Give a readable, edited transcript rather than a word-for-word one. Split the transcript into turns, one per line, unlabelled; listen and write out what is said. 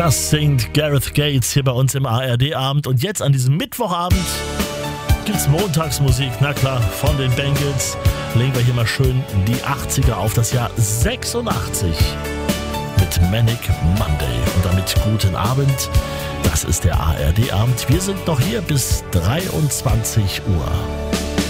Das singt Gareth Gates hier bei uns im ARD-Abend. Und jetzt an diesem Mittwochabend gibt's Montagsmusik. Na klar, von den Bengals legen wir hier mal schön die 80er auf das Jahr 86 mit Manic Monday. Und damit guten Abend. Das ist der ARD-Abend. Wir sind noch hier bis 23 Uhr.